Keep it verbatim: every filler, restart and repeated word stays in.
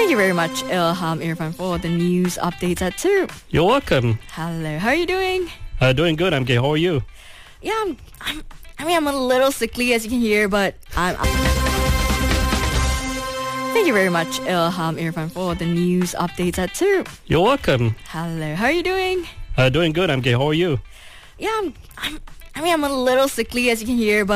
Thank you very much, Ilham Irfan, for the news updates at two. You're welcome. Hello, how are you doing? Uh, doing good, M K. How are you? Yeah, I'm, I'm, I mean, I'm a little sickly, as you can hear, but I'm... I'm Thank you very much, Ilham Irfan, for the news updates at two. You're welcome. Hello, how are you doing? Uh, doing good, M K. How are you? Yeah, I'm, I'm, I mean, I'm a little sickly, as you can hear, but